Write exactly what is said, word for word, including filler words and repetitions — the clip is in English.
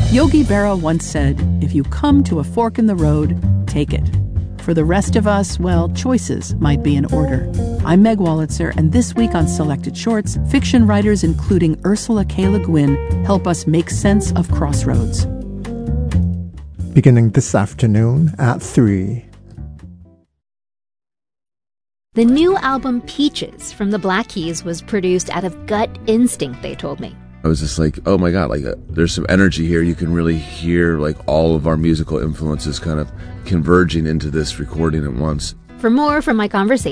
Yogi Berra once said, if you come to a fork in the road, take it. For the rest of us, well, choices might be in order. I'm Meg Wolitzer, and this week on Selected Shorts, fiction writers including Ursula K. Le Guin help us make sense of crossroads. Beginning this afternoon at three. The new album Peaches from the Black Keys was produced out of gut instinct, they told me. I was just like, oh my God, like uh, there's some energy here. You can really hear like all of our musical influences kind of converging into this recording at once. For more from my conversation